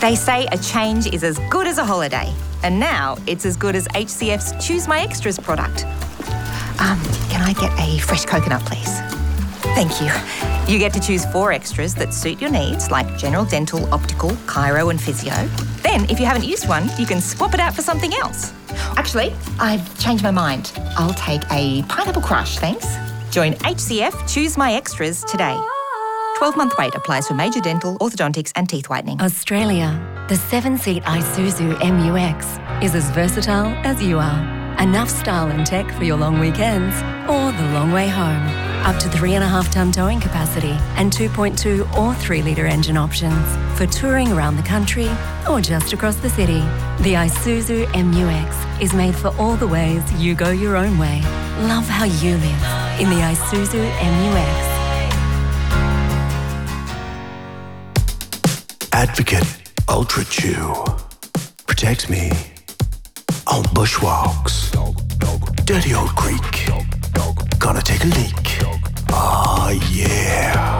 They say a change is as good as a holiday, and now it's as good as HCF's Choose My Extras product. Can I get a fresh coconut, please? Thank you. You get to choose 4 extras that suit your needs, like general dental, optical, chiro and physio. Then, if you haven't used one, you can swap it out for something else. Actually, I've changed my mind. I'll take a pineapple crush, thanks. Join HCF Choose My Extras today. 12-month wait applies for major dental, orthodontics and teeth whitening. Australia, the 7-seat Isuzu MU-X is as versatile as you are. Enough style and tech for your long weekends or the long way home. Up to 3.5-tonne towing capacity and 2.2 or 3-litre engine options for touring around the country or just across the city. The Isuzu MU-X is made for all the ways you go your own way. Love how you live in the Isuzu MU-X. Advocate Ultra Chew protects me on bushwalks. Dirty old creek. Gonna take a leak. Oh yeah.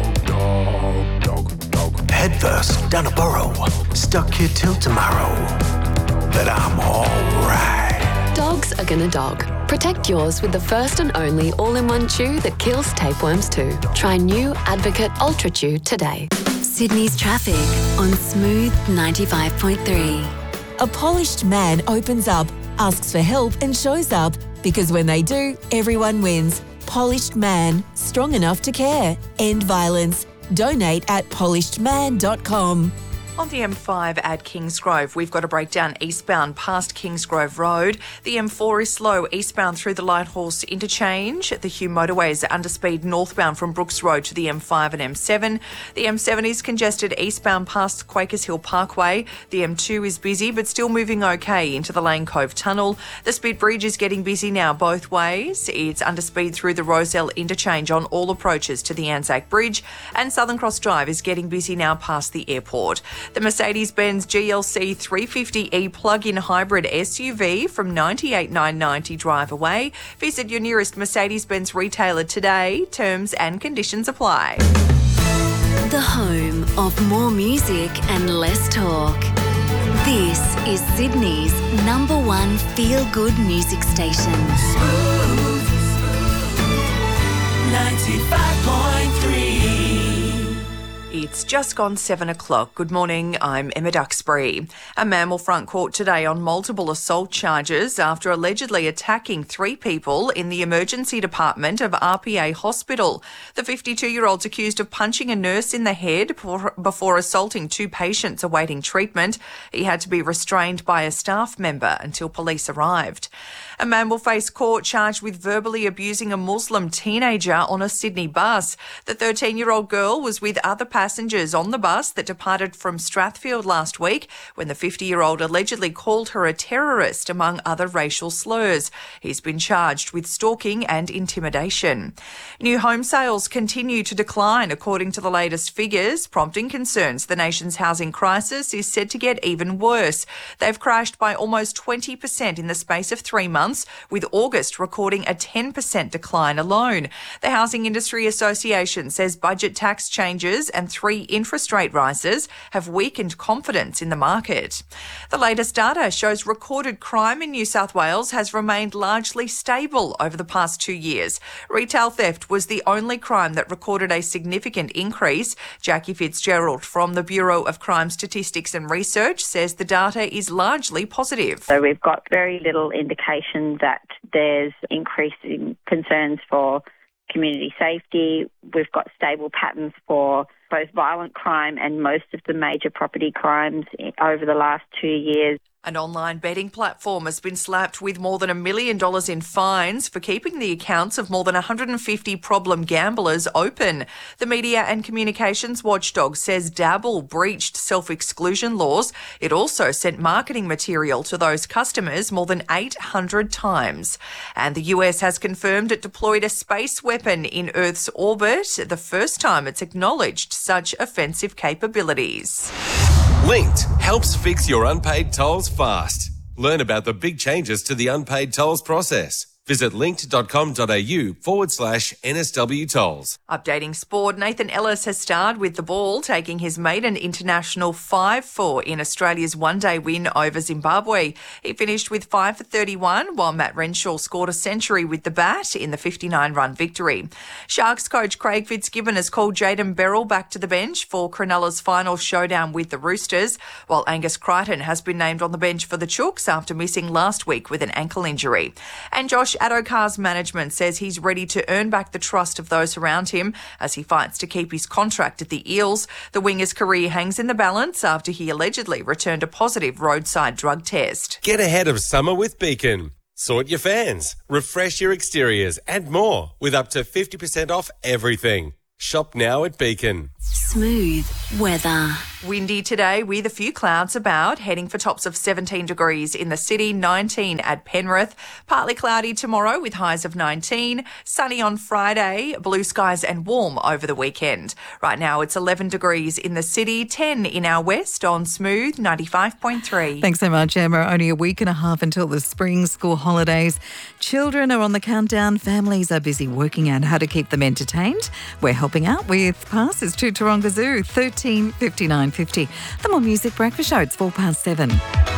Head first down a burrow. Stuck here till tomorrow. But I'm alright. Dogs are gonna dog. Protect yours with the first and only all-in-one chew that kills tapeworms too. Try new Advocate Ultra Chew today. Sydney's traffic on Smooth 95.3. A polished man opens up, asks for help and shows up. Because when they do, everyone wins. Polished Man, strong enough to care. End violence. Donate at polishedman.com. On the M5 at Kingsgrove, we've got a breakdown eastbound past Kingsgrove Road. The M4 is slow eastbound through the Lighthorse interchange. The Hume motorway is under speed northbound from Brooks Road to the M5 and M7. The M7 is congested eastbound past Quakers Hill Parkway. The M2 is busy but still moving okay into the Lane Cove Tunnel. The Speed Bridge is getting busy now both ways. It's under speed through the Rozelle interchange on all approaches to the Anzac Bridge. And Southern Cross Drive is getting busy now past the airport. The Mercedes-Benz GLC 350e plug-in hybrid SUV from $98,990 drive away. Visit your nearest Mercedes-Benz retailer today. Terms and conditions apply. The home of more music and less talk. This is Sydney's #1 feel-good music station. Smooth 95.3. It's just gone 7 o'clock. Good morning, I'm Emma Duxbury. A man will front court today on multiple assault charges after allegedly attacking 3 people in the emergency department of RPA Hospital. The 52-year-old's accused of punching a nurse in the head before assaulting 2 patients awaiting treatment. He had to be restrained by a staff member until police arrived. A man will face court charged with verbally abusing a Muslim teenager on a Sydney bus. The 13-year-old girl was with other passengers on the bus that departed from Strathfield last week when the 50-year-old allegedly called her a terrorist, among other racial slurs. He's been charged with stalking and intimidation. New home sales continue to decline according to the latest figures, prompting concerns the nation's housing crisis is set to get even worse. They've crashed by almost 20% in the space of 3 months, with August recording a 10% decline alone. The Housing Industry Association says budget tax changes and 3 interest rate rises have weakened confidence in the market. The latest data shows recorded crime in New South Wales has remained largely stable over the past 2 years. Retail theft was the only crime that recorded a significant increase. Jackie Fitzgerald from the Bureau of Crime Statistics and Research says the data is largely positive. So we've got very little indication that there's increasing concerns for community safety. We've got stable patterns for both violent crime and most of the major property crimes over the last 2 years. An online betting platform has been slapped with more than $1 million in fines for keeping the accounts of more than 150 problem gamblers open. The media and communications watchdog says Dabble breached self-exclusion laws. It also sent marketing material to those customers more than 800 times. And the US has confirmed it deployed a space weapon in Earth's orbit, the first time it's acknowledged such offensive capabilities. Linked helps fix your unpaid tolls fast. Learn about the big changes to the unpaid tolls process. Visit linked.com.au/NSW tolls. Updating sport, Nathan Ellis has starred with the ball, taking his maiden international 5-4 in Australia's one-day win over Zimbabwe. He finished with 5 for 31, while Matt Renshaw scored a century with the bat in the 59-run victory. Sharks coach Craig Fitzgibbon has called Jayden Berrell back to the bench for Cronulla's final showdown with the Roosters, while Angus Crichton has been named on the bench for the Chooks after missing last week with an ankle injury. And Josh Adokar's management says he's ready to earn back the trust of those around him as he fights to keep his contract at the Eels. The winger's career hangs in the balance after he allegedly returned a positive roadside drug test. Get ahead of summer with Beacon. Sort your fans, refresh your exteriors and more with up to 50% off everything. Shop now at Beacon. Smooth weather. Windy today with a few clouds about, heading for tops of 17 degrees in the city, 19 at Penrith. Partly cloudy tomorrow with highs of 19. Sunny on Friday, blue skies and warm over the weekend. Right now it's 11 degrees in the city, 10 in our west on Smooth 95.3. Thanks so much, Emma. Only a week and a half until the spring school holidays. Children are on the countdown. Families are busy working out how to keep them entertained. We're helping out with passes to Taronga Zoo, 13 59 50. The More Music Breakfast Show, it's 7:04.